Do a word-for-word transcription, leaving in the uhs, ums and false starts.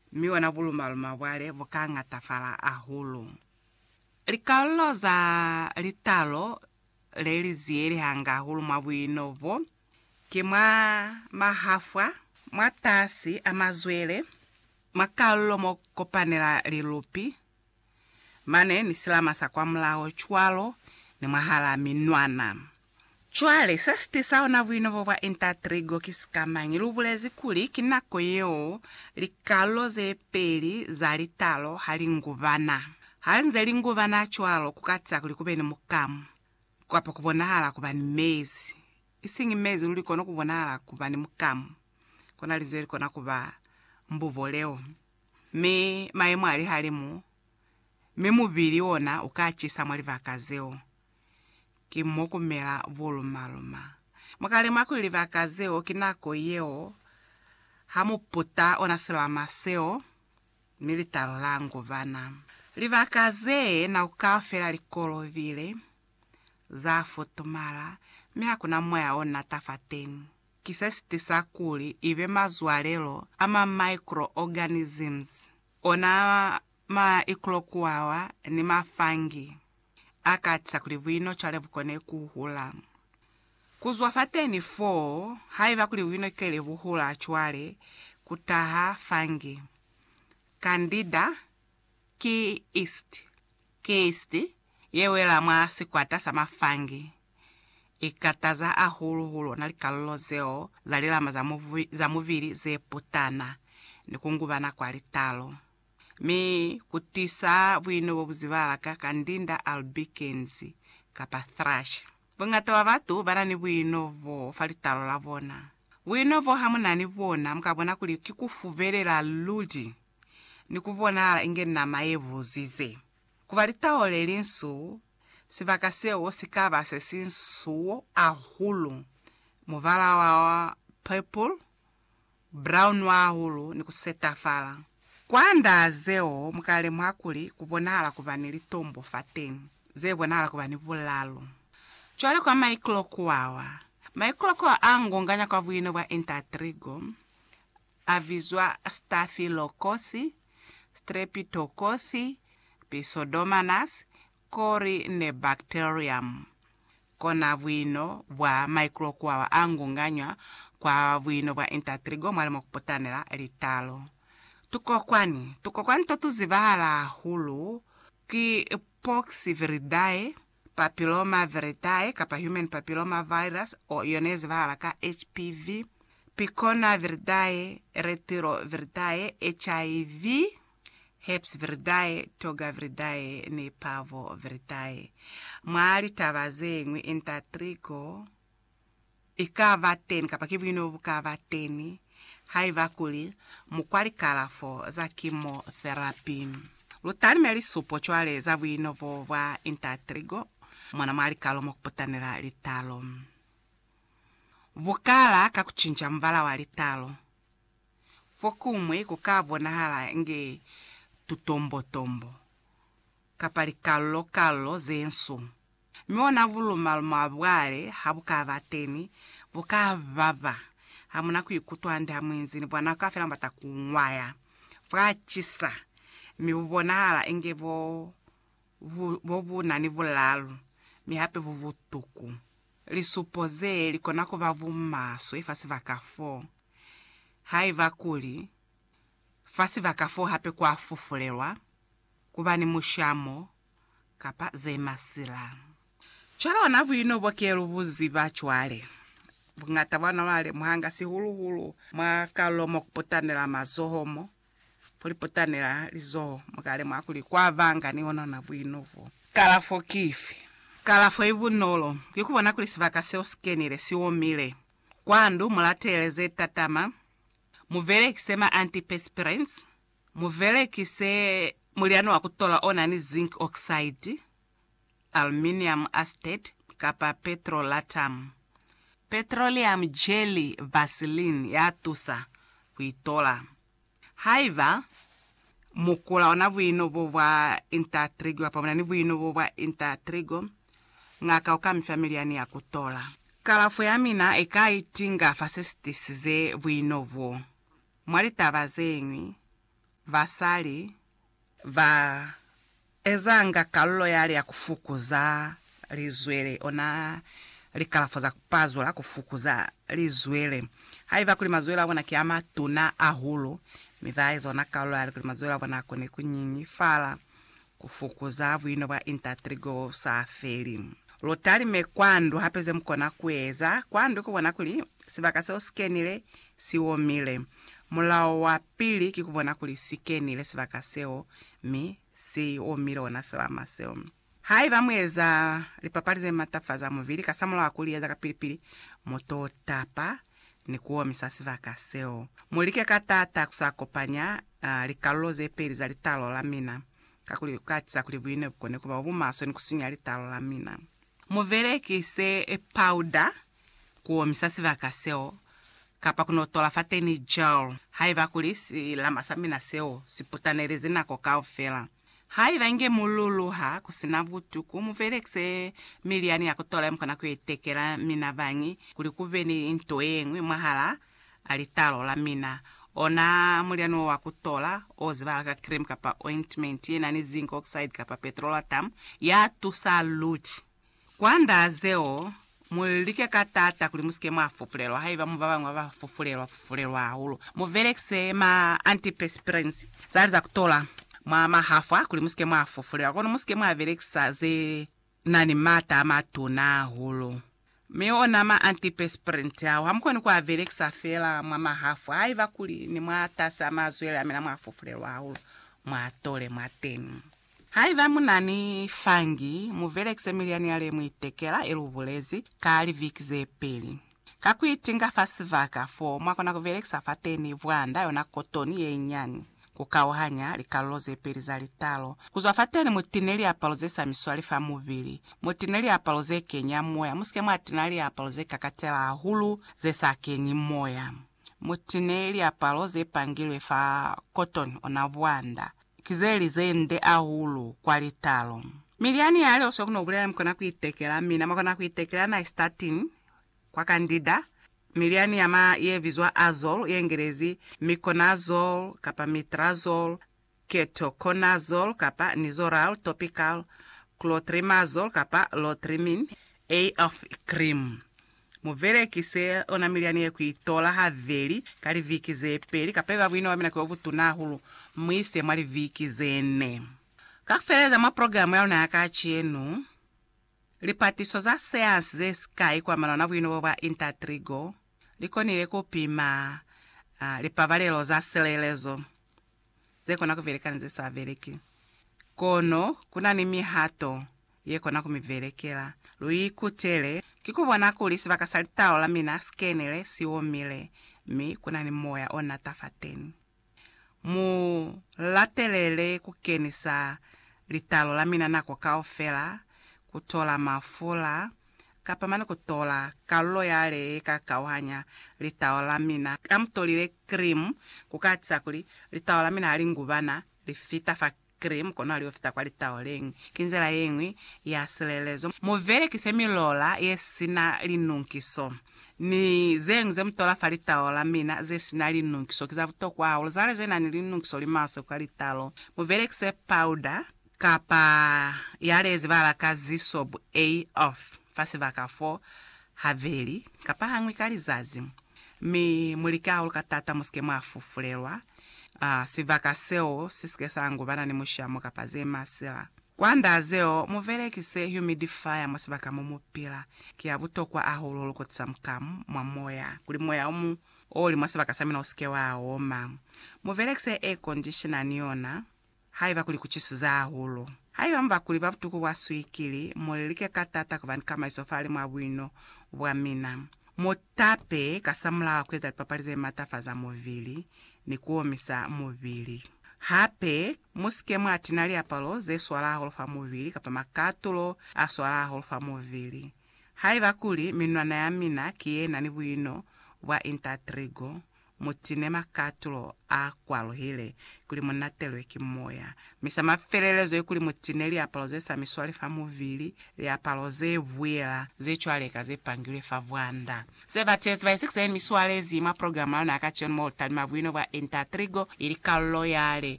miona vulumaluma vwale vukanga tafala ahulu. Likaloza litalo lelizieli hanga ahulu mwa vwinovo kimwa mahafwa mwatasi amazwele mwakalo mokopanela lilupi mane ni silama sa kwa mlao chwalo ni mwahala minwana. Chwale sasti saona vwinovo vwa Intertrigo kisikamang ilubulezi kuli kinako yeo likaloze peli za litalo halinguvana. Hanze linguvana chwalo kukatsa kulikubeni mukamu. Kwapa kubona hala kubani mezi. Isingi mezi ulikono kubona hala kubani mukamu. Kona lizueli kona kuba mbuvo leo. Me maemwali halimu. Me mubili ona ukachisa mwali vakazeo. Kimoku mela volumaluma. Mwakale mwakuli vakazeo kinako yeo. Hamu puta ona silama seo. Militalo langu vana. Livakaze na ukafela likolo vile. Za fotomala. Miha kuna mwea ona tafateni. Kisesitisa kuli ive mazwalelo ama microorganisms. Ona ma iklokuawa ni mafangi. Akatsa kulivwino chale vukone kuhula. Kuzwafateni fo, haiva kulivwino kele vuhula chwale kutaha fangi. Candida ki east. Ki east, yewela mwasi kwa tasa mafangi. Ikataza ahulu hulu na likalozeo za lilama za, muvi, za muviri ze putana. Nikungubana kwa litalo. Mi kutisa vwino wobuzivala ka Candida albicans kapa thrush. Vungata wa vatu barani vwino vo falitalo lavona. Vwino vo hamunani vona mkabona kuli kikufuverela ludi. Nikuvona ala inge na maevu zize. Kuvalitao lelinsu sivakaseo sikava sesinsu ahulu. Muvala wa purple, brown wa ahulu nikuseta fala. Kwanda zeo mkale mwakuli kubonala kubani litombo fateni. Ze bonala kubani vulalo. Chwale kwa maiklokuawa. Maiklokuawa angonganya kwa vwino wa Intertrigo. Avizwa Staphylococcus, Streptococcus, Pseudomonas, Corynebacterium. Kona vwino wa maiklokuawa angonganya kwa vwino wa Intertrigo mwale mwakupotanela litalo. Tuko kwani, tuko kwani totu zivahala hulu ki pox viridae, papilloma viridae, kapa human papilloma virus, o yone zivahala ka H P V, picona viridae, retiro viridae, H I V, herpes viridae, toga viridae, ni pavo viridae. Mwali tavazengwi Intertrigo, ikavateni, kapa kivinovu kavateni, haiva kuli mukwali kalafo za chemotherapy. Lutani meli supo chwale za vwinovo vwa Intertrigo mwana mwali kalo mokupotanela litalo. Vukala kakuchinja mvala wa litalo. Fokumwe kukavona hala nge tutombo tombo. Kapali kalo kalo zensu. Miona vulumaluma vwale habukavateni vukavava. Hamuna kuyikutwande hamwenzini bwana kafela mbata kunwaya fwachisa mibona hala inge vo vo nani vulalu mi hape vuvutuku lisupoze likona kuva vumaso ifasi vakafo haiva kuli fasi vakafo hape kwa fufulelwa kuva ni mushamo kapa zemasila chwala wanavwino bokelu buziba chwale. Bungata wana wale muhanga si hulu hulu mwakalo mokupotanela mazohomo fulipotanela lizo mwakale mwakuli kwa vanga ni ona na vwinovo. Kalafo kifi kalafo ivu nolo kikubona kuli sivakaseo skenile siwomile kwandu mulateleze tatama muvele kisema antiperspirants muvele kise muliano wakutola ona ni zinc oxide aluminium acetate kapa petrolatum petroleum jelly vaseline ya tusa kuitola. Haiva mukula ona vwinovo vwa Intertrigo hapa mwana ni vwinovo vwa Intertrigo ngaka ukami familia ni ya kutola. Kalafo ya mina eka itinga fasestis ze vwinovo. Mwali tabazengwi vasali va ezanga kallo yale ya kufukuza lizwele ona likalafoza kupazula kufukuza lizwele haiva kuli mazwele abona kiama tuna ahulo mivaizo na kallo yale kuli mazwele abona kone kunyinyi fala kufukuza bwino bwa intertrigo safeli lotali mekwandu hapeze mkona kueza kwandu kubona kuli sibakase skenile siwomile mulao wa pili kikubona kuli sikenile sibakaseo mi si omile ona salama seo hai vamweza lipapalize matafaza muvili kasamula wakulieza kapilipili moto tapa ni kuomisa sivakaseo mulike katata kusakopanya uh, likaloze peli za litalo la mina kakuli katisa kuli bwine bukone kuba obumaso ni kusinya litalo la mina muverekise e powder kuomisa sivakaseo kapa kunotola fateni gel hai vakulisi la masamina seo siputaneleze nako kaofela hai vange mululu ha kusina vutuku muverekse miliani ya kutola mkona kuitekela mina vangi kuli kuveni intoengwe mahala alitalo la mina ona muliano wa kutola ozivala cream kapa ointment yena ni zinc oxide kapa petrolatum ya tusaluti kwanda zeo mulike katata kuli musike mwafufulelwa haiva muvava mwa fufulelwa fufulelwa ahulo muverekse ma antiperspirants zali za kutola mwa mahafa kuli musike mwafufulelwa kono musike mwavereksa ze nani mata amatuna ahulo miona ma antiperspirant aho hamkoni kwa vereksa fela mwa mahafa haiva kuli ni mwatasa mazwele amena mwafufulelwa ahulo mwatole mwateni haiva munani fangi muverekse miliani yale muitekela elubulezi kali vikize peli kakuitinga fasivaka fo mwakona kuvereksa fateni vwanda yona kotoni yenyani kukawahanya likaloze peli za litalo kuzwa fateni mutineli apaloze samiswali fa muvili mutineli apaloze kenya moya musike mwatineli apaloze kakatela ahulu zesa kenyi moya mutineli apaloze pangilwe fa cotton ona vwanda kizeli zende ahulu kwa litalo miliani yale osokuno kulele mkona kuitekela mina makona kuitekela na statin kwa kandida miliani yama yevizwa azol yengerezi miconazole kapa mitrazole ketoconazole kapa nizoral topical clotrimazole kapa lotrimin a of cream muverekise ona miliani ye kuitola haveli kali vikize peli kapeva bwino wamina kwa vutuna hulu mwise mwali vikize ne kafeleza mwa programu yao na yakachienu lipatiso za seansi ze sky kwa malona bwino wa intertrigo likonile kupima uh, lipavalelo za selelezo zekona kuverekana ze savereki kono kuna ni mihato yekona kumiverekela luikutele kikubona kulisi vakasalitao la mina skenele siwomile mi kuna ni moya ona tafateni mu latelele kukenisa litalo la mina nako kaofela kutola mafula kapamana kutola kalo yale kakawanya litalo la mina kamtolile cream kukatisa kuli litalo la mina alingubana lifita fa cream kono aliofita kwa litao lengi kinzela yengwi ya selelezo muverekise milola yesina linunkiso ni zengu ze mtola falitao la mina zesina linunkiso kizavuto kwa aho zale zena ni linunkiso limaso kwa litalo muverekise powder kapa yale zivala kazi sobu a off fasivaka fo haveli kapa hangwi kalizazi mi mulika ulukatata musike mwafufulelwa Ah, uh, sivaka seo siske sangu bana ni mushamo kapaze masela kwanda zeo muverekise humidifier musivaka mumupila kiavuto kwa ahululu kutsamkamu mwa moya kuli moya umu oli musivaka samina usike wa oma muverekise air conditioner niona haiva kuli kuchisiza ahulu haiva mba kuli bavutuku wa suikili mulike katata kubani kama isofali mwa bwino bwa mina mutape kasamula kweza lipapalize matafa za muvili ni kuomisa muvili hape musike mwatinali apalo ze swala holofa muvili kapa makatulo aswala holofa muvili haiva kuli minwana ya mina kiena ni bwino wa intertrigo mutine makatulo akwalo hile kuli munatelo ekimoya misa mafelelezo ekuli mutineli apalo ze samiswali fa muvili li apalo ze bwela ze chwaleka ze pangile fa vwanda seva test vai six en miswale zima programa na akachion mo talima bwino wa intertrigo ili kalo yale